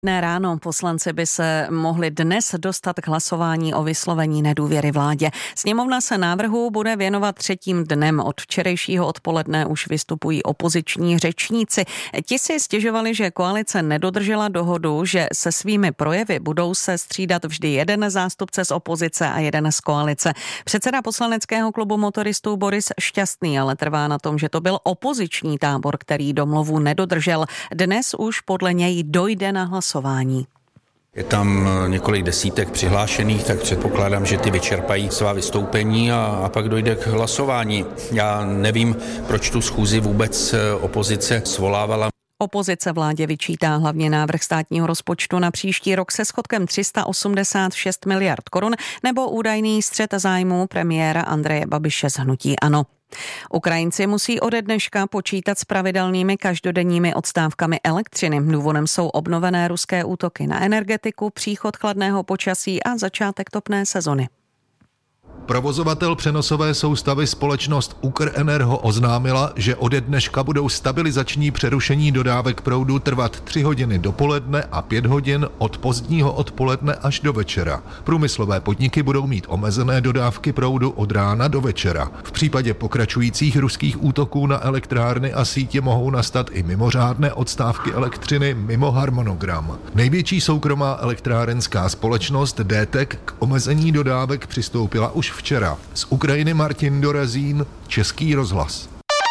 Dnes ráno poslanci by se mohli dnes dostat k hlasování o vyslovení nedůvěry vládě. Sněmovna se návrhu bude věnovat třetím dnem. Od včerejšího odpoledne už vystupují opoziční řečníci. Ti si stěžovali, že koalice nedodržela dohodu, že se svými projevy budou se střídat vždy jeden zástupce z opozice a jeden z koalice. Předseda poslaneckého klubu motoristů Boris Šťastný ale trvá na tom, že to byl opoziční tábor, který domluvu nedodržel. Dnes už podle něj dojde na hlasování. Je tam několik desítek přihlášených, tak předpokládám, že ty vyčerpají svá vystoupení a pak dojde k hlasování. Já nevím, proč tu schůzi vůbec opozice svolávala. Opozice vládě vyčítá hlavně návrh státního rozpočtu na příští rok se schodkem 386 miliard korun nebo údajný střet zájmů premiéra Andreje Babiše z hnutí ANO. Ukrajinci musí ode dneška počítat s pravidelnými každodenními odstávkami elektřiny. Důvodem jsou obnovené ruské útoky na energetiku, příchod chladného počasí a začátek topné sezony. Provozovatel přenosové soustavy společnost Ukrenergo oznámila, že ode dneška budou stabilizační přerušení dodávek proudu trvat 3 hodiny dopoledne a 5 hodin od pozdního odpoledne až do večera. Průmyslové podniky budou mít omezené dodávky proudu od rána do večera. V případě pokračujících ruských útoků na elektrárny a sítě mohou nastat i mimořádné odstávky elektřiny mimo harmonogram. Největší soukromá elektrárenská společnost DTEK k omezení dodávek přistoupila už včera. Z Ukrajiny Martin Dorazín, Český rozhlas.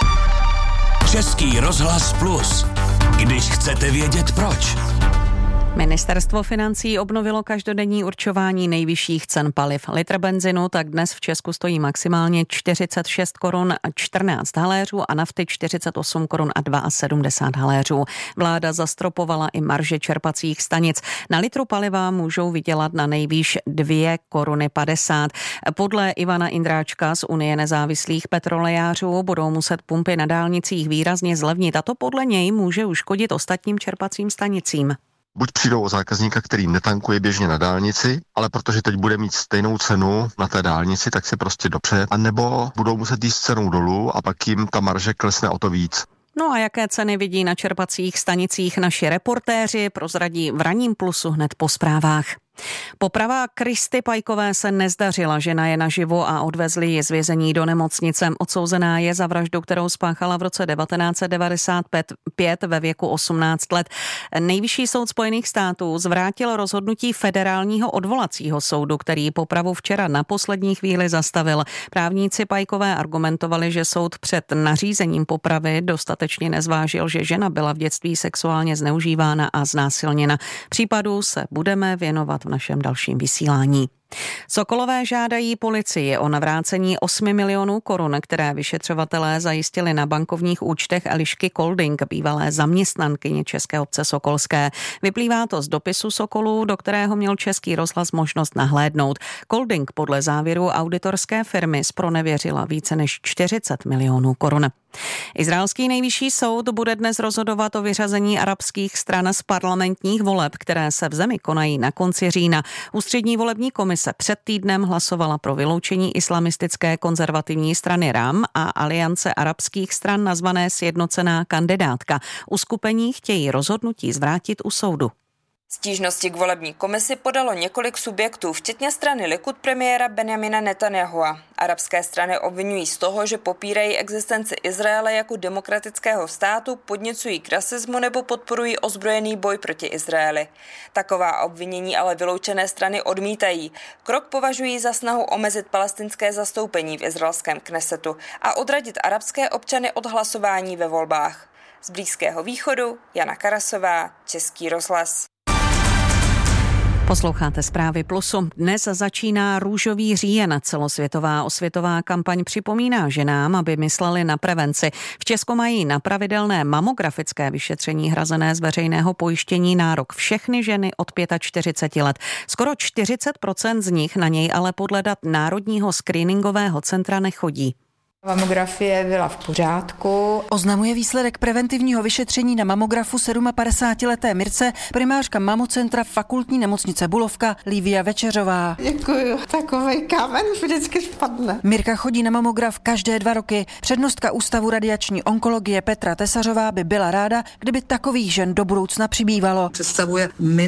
Český rozhlas Plus. Když chcete vědět proč. Ministerstvo financí obnovilo každodenní určování nejvyšších cen paliv. Litr benzinu tak dnes v Česku stojí maximálně 46 korun a 14 haléřů a nafty 48 korun a 72 haléřů. Vláda zastropovala i marže čerpacích stanic. Na litru paliva můžou vydělat na nejvýš 2 koruny 50. Podle Ivana Indráčka z Unie nezávislých petrolejářů budou muset pumpy na dálnicích výrazně zlevnit a to podle něj může uškodit ostatním čerpacím stanicím. Buď přijdou o zákazníka, který netankuje běžně na dálnici, ale protože teď bude mít stejnou cenu na té dálnici, tak si prostě dopře, anebo budou muset jít s cenou dolů a pak jim ta marže klesne o to víc. No a jaké ceny vidí na čerpacích stanicích naši reportéři, prozradí v ranním Plusu hned po zprávách. Poprava Kristy Pajkové se nezdařila, žena je naživu a odvezli ji z vězení do nemocnice. Odsouzená je za vraždu, kterou spáchala v roce 1995 ve věku 18 let. Nejvyšší soud Spojených států zvrátil rozhodnutí federálního odvolacího soudu, který popravu včera na poslední chvíli zastavil. Právníci Pajkové argumentovali, že soud před nařízením popravy dostatečně nezvážil, že žena byla v dětství sexuálně zneužívána a znásilněna. Případu se budeme věnovat v našem dalším vysílání. Sokolové žádají policii o navrácení 8 milionů korun, které vyšetřovatelé zajistili na bankovních účtech Elišky Kolding, bývalé zaměstnankyně České obce Sokolské. Vyplývá to z dopisu Sokolů, do kterého měl Český rozhlas možnost nahlédnout. Kolding podle závěru auditorské firmy zpronevěřila více než 40 milionů korun. Izraelský nejvyšší soud bude dnes rozhodovat o vyřazení arabských stran z parlamentních voleb, které se v zemi konají na konci října. Ústřední volební komise před týdnem hlasovala pro vyloučení islamistické konzervativní strany RAM a aliance arabských stran nazvané Sjednocená kandidátka. Uskupení chtějí rozhodnutí zvrátit u soudu. Stížnosti k volební komisi podalo několik subjektů, včetně strany Likud premiéra Benjamina Netanyahua. Arabské strany obvinují z toho, že popírají existenci Izraele jako demokratického státu, podněcují k rasismu nebo podporují ozbrojený boj proti Izraeli. Taková obvinění ale vyloučené strany odmítají. Krok považují za snahu omezit palestinské zastoupení v izraelském Knesetu a odradit arabské občany od hlasování ve volbách. Z Blízkého východu Jana Karasová, Český rozhlas. Posloucháte zprávy Plusu. Dnes začíná Růžový říjen. Celosvětová osvětová kampaň připomíná ženám, aby mysleli na prevenci. V Česku mají na pravidelné mamografické vyšetření hrazené z veřejného pojištění nárok všechny ženy od 45 let. Skoro 40% z nich na něj ale podle dat Národního screeningového centra nechodí. Mamografie byla v pořádku. Oznamuje výsledek preventivního vyšetření na mamografu 57leté Mirce primářka mamocentra Fakultní nemocnice Bulovka Lívia Večeřová. Děkuju, takovej kámen vždycky spadne. Mirka chodí na mamograf každé 2 roky. Přednostka Ústavu radiační onkologie Petra Tesařová by byla ráda, kdyby takových žen do budoucna přibývalo. Představuje